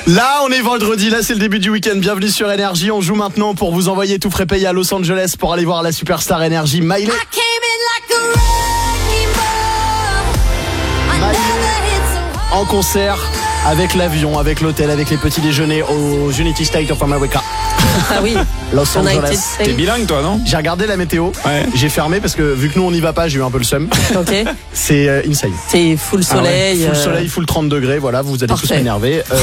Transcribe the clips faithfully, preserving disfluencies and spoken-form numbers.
Là, on est vendredi, là c'est le début du week-end. Bienvenue sur Énergie. On joue maintenant pour vous envoyer tout frais payé à Los Angeles pour aller voir la superstar Énergie Miley. Miley en concert avec l'avion, avec l'hôtel, avec les petits déjeuners aux Unity State of America. Ah oui. Los Angeles. T'es bilingue toi, non? J'ai regardé la météo. Ouais. J'ai fermé parce que vu que nous on n'y va pas, j'ai eu un peu le seum. Ok. C'est euh, insane. C'est full soleil. Ah ouais. Full euh... soleil, full trente degrés. Voilà, vous allez Parfait. tous m'énerver. Euh...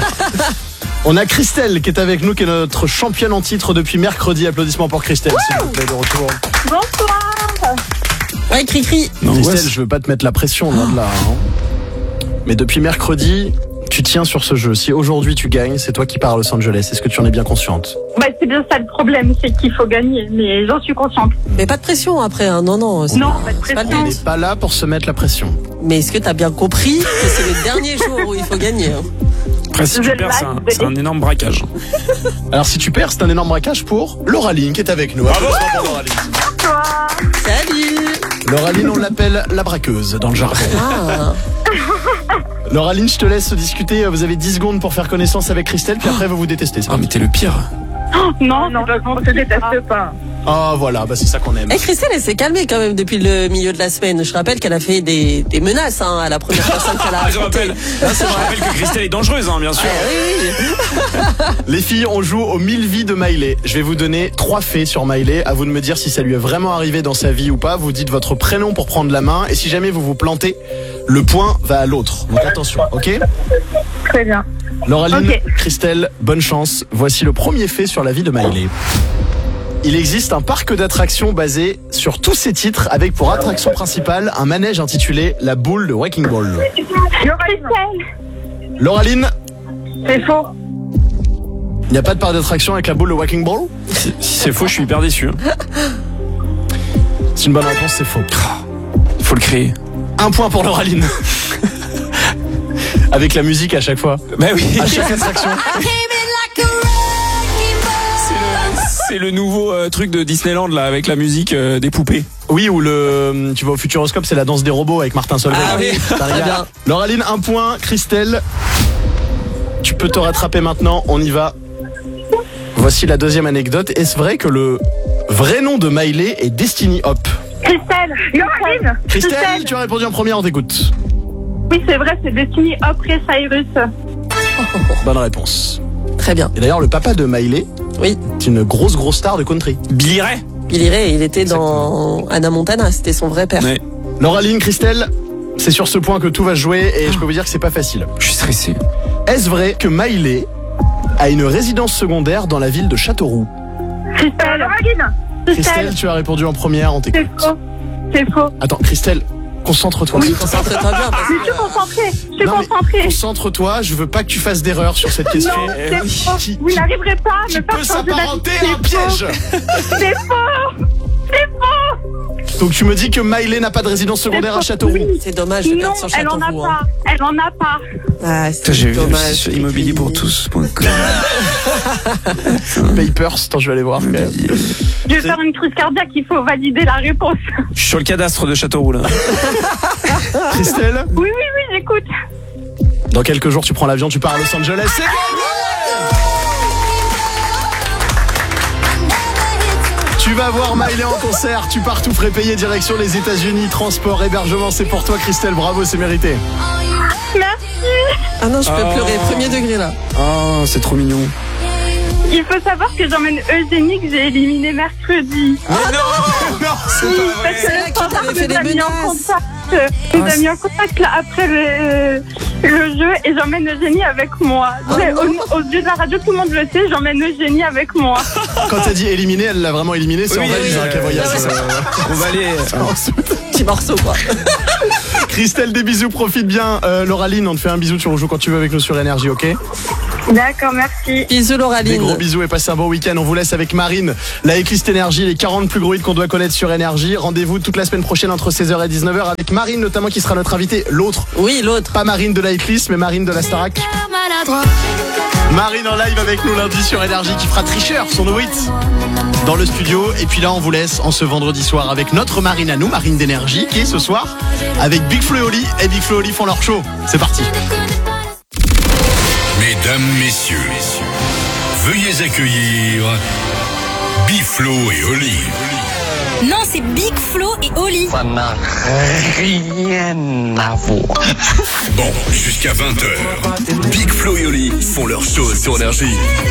On a Christelle qui est avec nous, qui est notre championne en titre depuis mercredi. Applaudissements pour Christelle, s'il vous plaît, de retour. Bonsoir. Ouais, cri-cri. Non, Christelle, ouais, je veux pas te mettre la pression, loin de là. Hein. Mais depuis mercredi, tu tiens sur ce jeu. Si aujourd'hui tu gagnes, c'est toi qui pars à Los Angeles. Est-ce que tu en es bien consciente? Bah, c'est bien ça le problème, c'est qu'il faut gagner, mais j'en suis consciente. Mais pas de pression après, hein. non, non. c'est- Non, pas de c'est pas le pression. On but. n'est pas là pour se mettre la pression. Mais est-ce que t'as bien compris que c'est le dernier jour où il faut gagner hein? après si tu Je perds, c'est un, like. c'est un énorme braquage. Alors si tu perds, c'est un énorme braquage pour Lauraline qui est avec nous. Bravo pour Lauraline. Bonsoir. Salut. Lauraline, on l'appelle la braqueuse dans le jargon. Ah. Lauraline, je te laisse discuter. Vous avez dix secondes pour faire connaissance avec Christelle, puis après vous vous détestez. Ah mais t'es le pire. Non, non, on se déteste pas. Ah voilà, bah c'est ça qu'on aime. Eh Christelle, elle s'est calmée quand même depuis le milieu de la semaine. Je rappelle qu'elle a fait des, des menaces hein, à la première personne qu'elle a Ah, je affrontée. rappelle, je rappelle que Christelle est dangereuse, hein, bien sûr. Ah, oui, oui. Les filles, on joue aux mille vies de Miley. Je vais vous donner trois faits sur Miley. À vous de me dire si ça lui est vraiment arrivé dans sa vie ou pas. Vous dites votre prénom pour prendre la main. Et si jamais vous vous plantez, le point va à l'autre. Donc attention, ok? Très bien. Lauraline, Ok. Christelle, bonne chance. Voici le premier fait sur la vie de Miley. Il existe un parc d'attractions basé sur tous ses titres avec pour attraction principale un manège intitulé La Boule de Wrecking Ball. Christelle. Lauraline, C'est faux. il n'y a pas de parc d'attraction avec la boule de Wrecking Ball? Si, si c'est faux, je suis hyper déçu. C'est une bonne réponse, c'est faux. Il faut le créer. Un point pour Lauraline. Avec la musique à chaque fois. Bah oui. À chaque attraction. C'est le, c'est le nouveau euh, truc de Disneyland là avec la musique euh, des poupées. Oui, ou le, tu vas au Futuroscope, c'est la danse des robots avec Martin Solveig. Ah oui, Ça très regarde. bien. Lauraline, un point. Christelle, tu peux te rattraper maintenant. On y va. Voici la deuxième anecdote. Est-ce vrai que le vrai nom de Miley est Destiny Hop? Christelle. Yoraline. Christelle, tu as répondu en première, on t'écoute. Oui, c'est vrai, c'est Destiny après Cyrus. Bonne réponse. Très bien. Et d'ailleurs, le papa de Miley, Oui. c'est une grosse, grosse star de country. Billy Ray. Il irait, il était dans Anna Montana, c'était son vrai père. Ouais. Lauraline, Christelle, c'est sur ce point que tout va se jouer et je peux vous dire que c'est pas facile. Je suis stressé. Est-ce vrai que Miley a une résidence secondaire dans la ville de Châteauroux? Christelle. Yoraline. Christelle, tu as répondu en première, on C'est t'écoute. faux. C'est faux. Attends, Christelle, concentre-toi. Oui, concentre-toi bien parce Mais je suis que... concentrée. Je suis Non, mais concentrée. Concentre-toi, je veux pas que tu fasses d'erreur sur cette question. Non, Eh c'est oui. faux. Qui- Vous n'arriverez pas à qui me peut faire changer d'avis. s'apparenter C'est à un faux. piège. C'est faux. C'est faux. Donc tu me dis que Miley n'a pas de résidence secondaire à Châteauroux. Oui. C'est dommage de Non, perdre sur elle en a Châteauroux. hein. pas. Elle en a pas. Ah, Putain, c'est j'ai vu dommage. sur immobilier pour tous point com. Papers, attends, je vais aller voir. quand même. Je vais faire une crise cardiaque, il faut valider la réponse. Je suis sur le cadastre de Châteauroux là. Christelle, Oui, oui, oui, j'écoute. dans quelques jours tu prends l'avion, tu pars à Los Angeles. C'est gagné. Tu vas voir Miley en concert, tu pars tout frais payé direction les États-Unis, transport, hébergement, c'est pour toi Christelle, bravo, c'est mérité. Merci. Ah non, je peux Oh. pleurer, premier degré là. Oh, c'est trop mignon. Il faut savoir que j'emmène Eugénie que j'ai éliminé mercredi. Mais non, non, c'est Oui, pas parce vrai. C'est que là qui Standard t'avait fait nous a des mis en menaces. contact. Nous a mis en contact là après le, le jeu et j'emmène Eugénie avec moi. C'est- au, aux yeux de la radio, tout le monde le sait, j'emmène Eugénie avec moi. Quand t'as dit éliminer, elle l'a vraiment éliminé, c'est Oui, en valise oui, hein, oui, qu'elle voyage. oui, oui. On va aller. Petit morceau quoi. Christelle, des bisous, profite bien. Euh, Lauraline, on te fait un bisou, tu rejoues quand tu veux avec nous sur Énergie, ok? D'accord, merci. Bisous Des Lauraline. gros bisous et passez un bon week-end. On vous laisse avec Marine, la Écliste Énergie, les quarante plus gros hits qu'on doit connaître sur Énergie. Rendez-vous toute la semaine prochaine entre seize heures et dix-neuf heures avec Marine notamment qui sera notre invitée. L'autre, Oui, l'autre. pas Marine de la Écliste, mais Marine de la Starac. Marine en live avec nous lundi sur Énergie qui fera Tricheur, son nouveau hit, dans le studio. Et puis là, on vous laisse en ce vendredi soir avec notre Marine à nous, Marine d'Énergie, qui est ce soir avec Big Flo et Oli. Et Big Flo et Oli font leur show. C'est parti. Mesdames Mesdames, messieurs, veuillez accueillir Big-Flo et Oli. Non, c'est Big Flo et Oli. Ça n'a rien à voir. Bon, jusqu'à vingt heures, Big-Flo et Oli font leur show sur Énergie.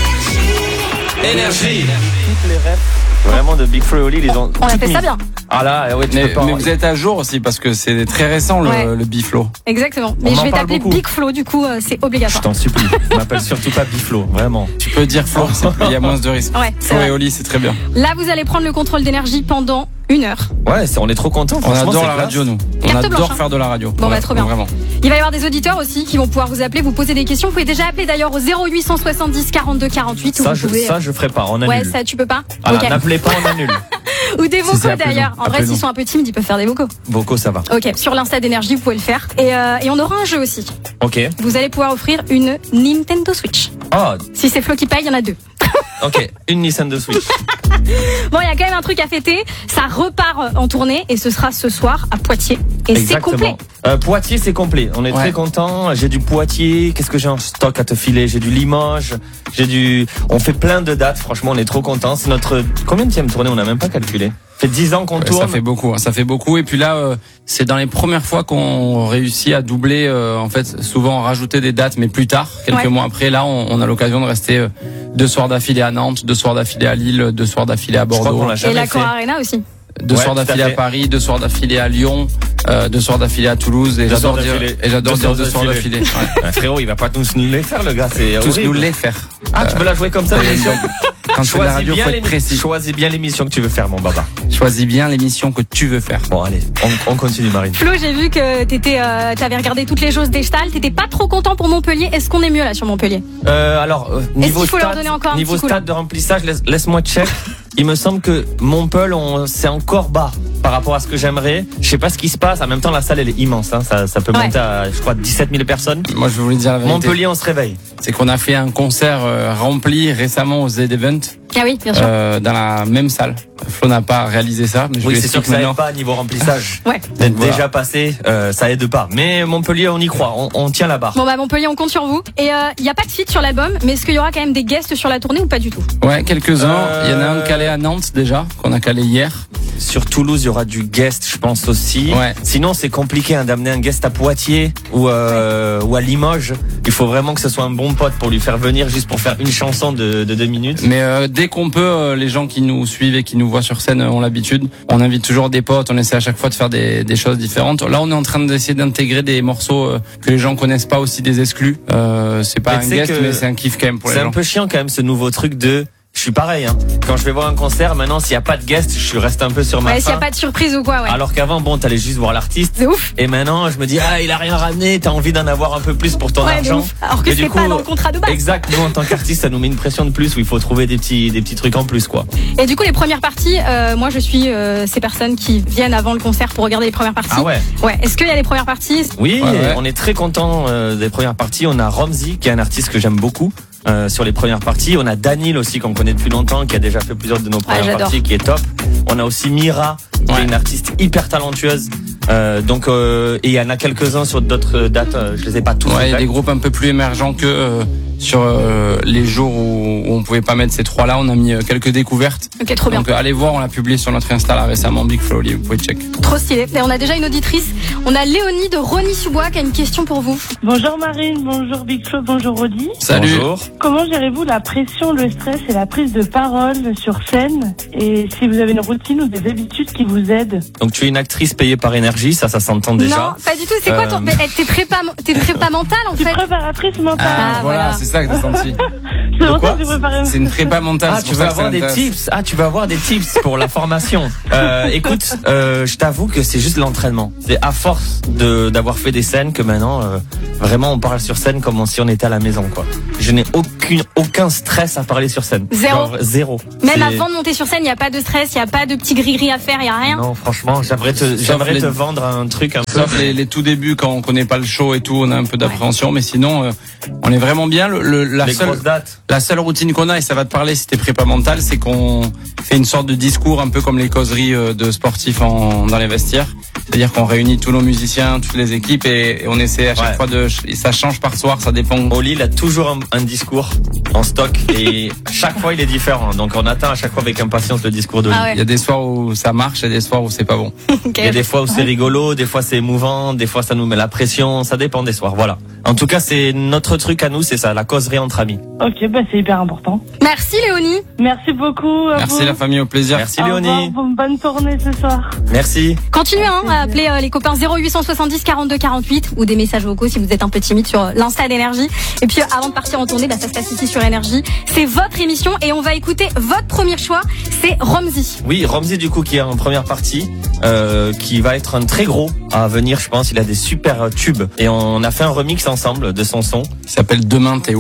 Énergie. Toutes les rêves vraiment de Big Flo et Oli, les ont. On a fait ça bien. Ah là, ouais, tu Mais, peux pas. mais vous êtes à jour aussi parce que c'est très récent le, Ouais. le Big-Flo. Exactement. Mais On je en vais parle t'appeler beaucoup. Big Flo, du coup, euh, c'est Je obligatoire. t'en supplie. On m'appelle surtout pas Big Flo, vraiment. Tu peux dire Flo, c'est plus- il y a moins de risques. Ouais, c'est Flo et vrai. Oli, c'est très bien. Là, vous allez prendre le contrôle d'énergie pendant une heure. Ouais, c'est- on est trop contents. On franchement, adore c'est la classe. radio, nous. On Carte adore blanche, hein. faire de la radio. Bon, Ouais, bah, trop bien. Vraiment. Il va y avoir des auditeurs aussi qui vont pouvoir vous appeler, vous poser des questions. Vous pouvez déjà appeler d'ailleurs au zéro huit cent soixante-dix quarante-deux quarante-huit. où Ça, vous je, pouvez... ça, je ferai pas. On annule. Ouais, ça, tu peux pas. Ah là, Ok. n'appelez pas, on annule. Ou des vocaux c'est, appelez-nous. d'ailleurs. En vrai, Appelez-nous. s'ils sont un peu timides, ils peuvent faire des vocaux. Vocaux, ça va. Ok, sur l'Insta d'énergie, vous pouvez le faire. Et, euh, et on aura un jeu aussi. Ok. Vous allez pouvoir offrir une Nintendo Switch. Oh, Si c'est Flo qui paye, il y en a deux. ok. Une Nissan de Switch. Bon, il y a quand même un truc à fêter. Ça repart en tournée et ce sera ce soir à Poitiers. Et c'est complet. Euh, Poitiers, c'est complet. On est Ouais. très contents. J'ai du Poitiers. Qu'est-ce que j'ai en stock à te filer? J'ai du Limoges. J'ai du. On fait plein de dates. Franchement, on est trop contents. C'est notre combien de tournée? On n'a même pas calculé. Ça fait dix ans qu'on Ouais, tourne. ça fait beaucoup, hein, ça fait beaucoup. Et puis là, euh, c'est dans les premières fois qu'on réussit à doubler. Euh, en fait, souvent rajouter des dates, mais plus tard, quelques Ouais. mois après. Là, on, on a l'occasion de rester euh, deux soirs d'affilée à Nantes, deux soirs d'affilée à Lille, deux soirs d'affilée à Je crois Bordeaux, qu'on l'a Et jamais la fait. Cor Arena aussi. deux Ouais, soirs tout à d'affilée à fait. Paris, deux soirs d'affilée à Lyon, euh, deux soirs d'affilée à Toulouse. Et Deux j'adore soirs dire, d'affilée. et j'adore Deux dire soirs deux soirs d'affilée. d'affilée. Ouais. Ouais, frérot, il va pas tous nous les faire, le gars. C'est Tous horrible. nous les faire. Ah, tu veux la jouer comme ça, Ça y est, l'émission? Quand tu fais de la Choisis radio, bien faut être l'émi- précis. Choisis bien l'émission que tu veux faire, mon baba. Choisis bien l'émission que tu veux faire. Bon, allez, on, on continue, Marine. Flo, j'ai vu que t'étais, euh, t'avais regardé toutes les choses des Stahl. T'étais pas trop content pour Montpellier. Est-ce qu'on est mieux là sur Montpellier? Euh, alors, euh, niveau qu'il faut leur stade, donner encore un niveau petit coup, stade de remplissage, laisse, laisse-moi check. Il me semble que Montpellier, on, c'est encore bas par rapport à ce que j'aimerais. Je sais pas ce qui se passe. En même temps, la salle, elle est immense. Hein. Ça, ça peut Ouais. monter à, je crois, dix-sept mille personnes. Moi, je vais vous le dire la vérité. Montpellier, on se réveille. C'est qu'on a fait un concert euh, rempli récemment au Z-Event. Ah oui, bien sûr. Euh, dans la même salle. Flo n'a pas réalisé ça, mais je Oui, lui c'est sûr explique que ça maintenant. aide pas niveau remplissage. Ouais. D'être Voilà. déjà passé, euh, ça aide pas. Mais Montpellier, on y croit. On, on tient la barre. Bon bah Montpellier, on compte sur vous. Et il euh, y a pas de feat sur l'album, mais est-ce qu'il y aura quand même des guests sur la tournée ou pas du tout? Ouais, quelques-uns. Euh, Il y en a un calé à Nantes déjà, qu'on a calé hier. Sur Toulouse, il y aura du guest, je pense aussi. Ouais. Sinon, c'est compliqué hein, d'amener un guest à Poitiers ou, euh, ou à Limoges. Il faut vraiment que ce soit un bon pote pour lui faire venir juste pour faire une chanson de, de deux minutes. Mais euh, dès qu'on peut, euh, les gens qui nous suivent et qui nous voient sur scène euh, ont l'habitude. On invite toujours des potes, on essaie à chaque fois de faire des, des choses différentes. Là, on est en train d'essayer d'intégrer des morceaux euh, que les gens connaissent pas, aussi des exclus. Euh, c'est pas Mais un tu sais guest, que mais c'est un kiff quand même pour les C'est un gens. peu chiant quand même ce nouveau truc de... Je suis pareil, hein. Quand je vais voir un concert, maintenant, s'il n'y a pas de guest, je suis resté un peu sur ma Ouais, s'il y a faim. pas de surprise ou quoi, ouais. Alors qu'avant, bon, t'allais juste voir l'artiste. C'est ouf. Et maintenant, je me dis, ah, il a rien ramené, t'as envie d'en avoir un peu plus pour ton Ouais, de argent. ouf. Alors que Mais du c'est coup, pas dans le contrat de base. Exact, nous, en tant qu'artiste, ça nous met une pression de plus où il faut trouver des petits, des petits trucs en plus, quoi. Et du coup, les premières parties, euh, moi je suis euh, ces personnes qui viennent avant le concert pour regarder les premières parties. Ah ouais? Ouais. Est-ce qu'il y a les premières parties? Oui, Ouais, ouais. on est très content euh, des premières parties. On a Romsey, qui est un artiste que j'aime beaucoup. Euh, sur les premières parties, on a Danil aussi qu'on connaît depuis longtemps, qui a déjà fait plusieurs de nos premières j'adore. parties, qui est top. On a aussi Mira, qui Ouais. est une artiste hyper talentueuse. Euh, donc, euh, et il y en a quelques-uns sur d'autres dates. euh, je les ai pas tous. Ouais, il y a faits. des groupes un peu plus émergents que euh, sur euh, les jours où, où on pouvait pas mettre ces trois-là. On a mis euh, quelques découvertes. Ok, trop bien. Donc euh, allez voir, on l'a publié sur notre Insta là récemment, Big Flo Oli, vous pouvez check. Trop stylé. Et on a déjà une auditrice. On a Léonie de Rosny-sous-Bois qui a une question pour vous. Bonjour Marine, bonjour Big Flo, bonjour Audi. Salut. Bonjour. Comment gérez-vous la pression, le stress et la prise de parole sur scène? Et si vous avez une routine ou des habitudes qui vous aident? Donc, tu es une actrice payée par énergie, ça, ça s'entend déjà. Non, pas du tout. C'est quoi ton. Euh, Mais, eh, T'es prépa, t'es prépa mentale en Je suis fait. préparatrice mentale. Ah, voilà, voilà. c'est ça que t'as senti. C'est pour quoi ça que j'ai préparé. C'est une prépa mentale. Ah, c'est tu pour veux ça que ça avoir des m'intéresse. tips. Ah, tu veux avoir des tips pour la formation. Euh, écoute, euh, je t'avoue que c'est juste l'entraînement. C'est à force de d'avoir fait des scènes que maintenant, euh, vraiment, on parle sur scène comme si on était à la maison, quoi. Je n'ai aucune aucun stress à parler sur scène. Zéro. Genre, zéro. Même C'est- avant de monter sur scène, il n'y a pas de stress, il n'y a pas de petits gris-gris à faire, il n'y a rien. Non, franchement, j'aimerais te, Sauf j'aimerais les- te vendre un truc un peu. Sauf les, les tout débuts quand on connaît pas le show et tout, on a un peu d'appréhension, mais sinon euh, on est vraiment bien. Le, le- la les seule grosses dates. la La seule routine qu'on a, et ça va te parler si t'es prépa mental, c'est qu'on fait une sorte de discours un peu comme les causeries de sportifs en, dans les vestiaires. C'est-à-dire qu'on réunit tous nos musiciens, toutes les équipes et, et on essaie à chaque ouais. fois de... Et ça change par soir, ça dépend. Oli, il a toujours un, un discours en stock et chaque fois il est différent. Donc on attend à chaque fois avec impatience le discours d'Oli. Ah ouais. Il y a des soirs où ça marche et des soirs où c'est pas bon. Okay. Il y a des fois où c'est rigolo, des fois c'est émouvant, des fois ça nous met la pression, ça dépend des soirs, voilà. En tout cas, c'est notre truc à nous, c'est ça, la causerie entre amis. Ok, bah c'est hyper important. Merci Léonie. Merci beaucoup. À Merci vous. La famille, au plaisir. Merci Léonie. Au revoir, bonne tournée ce soir. Merci. Continuez hein, à appeler euh, les copains zéro huit cent soixante-dix quarante-deux quarante-huit ou des messages vocaux si vous êtes un peu timide sur euh, l'Insta d'Énergie. Et puis euh, avant de partir en tournée, bah, ça se passe ici sur Énergie. C'est votre émission et on va écouter votre premier choix, c'est Romzy. Oui, Romzy du coup qui est en première partie, euh, qui va être un très gros à venir, je pense. Il a des super tubes et on a fait un remix ensemble de son son. Il s'appelle Demain t'es où.